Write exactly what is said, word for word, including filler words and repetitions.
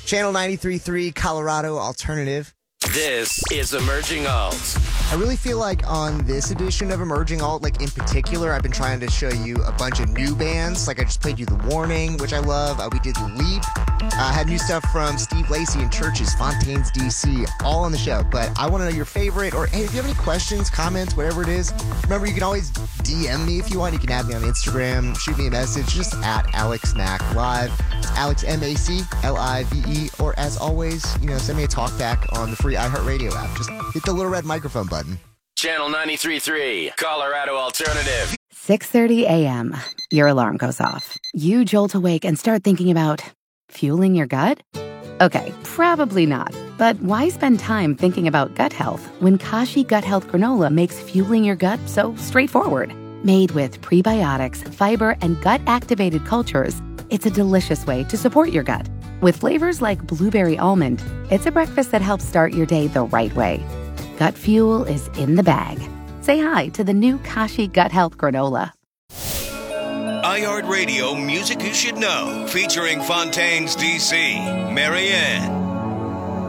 Channel ninety-three point three, Colorado Alternative. This is Emerging Alt. I really feel like on this edition of Emerging Alt, like in particular, I've been trying to show you a bunch of new bands. Like I just played you The Warning, which I love. Uh, we did Leap. I uh, had new stuff from Steve Lacy and Churches, Fontaines, D C, all on the show. But I want to know your favorite, or hey, if you have any questions, comments, whatever it is, remember you can always D M me if you want. You can add me on Instagram, shoot me a message, just at Alex Mac Live. It's Alex M A C L I V E. Or as always, you know, send me a talk back on the free iHeartRadio app. Just hit the little red microphone button. Channel ninety-three point three, Colorado Alternative. six thirty a.m. Your alarm goes off. You jolt awake and start thinking about fueling your gut? Okay, probably not. But why spend time thinking about gut health when Kashi Gut Health Granola makes fueling your gut so straightforward? Made with prebiotics, fiber, and gut-activated cultures, it's a delicious way to support your gut. With flavors like blueberry almond, it's a breakfast that helps start your day the right way. Gut fuel is in the bag. Say hi to the new Kashi Gut Health Granola. iHeartRadio Music You Should Know, featuring Fontaines, D C, Marianne,